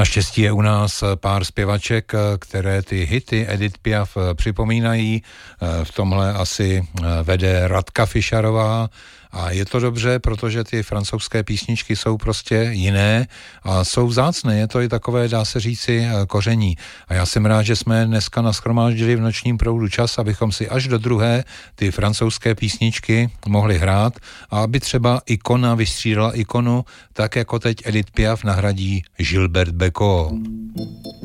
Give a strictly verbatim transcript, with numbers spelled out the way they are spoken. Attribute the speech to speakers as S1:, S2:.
S1: Naštěstí je u nás pár zpěvaček, které ty hity Edith Piaf připomínají. V tomhle asi vede Radka Fišarová. A je to dobře, protože ty francouzské písničky jsou prostě jiné a jsou vzácné. Je to i takové, dá se říci, koření. A já jsem rád, že jsme dneska nashromáždili v nočním proudu čas, abychom si až do druhé ty francouzské písničky mohli hrát a aby třeba ikona vystřídala ikonu, tak jako teď Edith Piaf nahradí Gilbert Bécaud.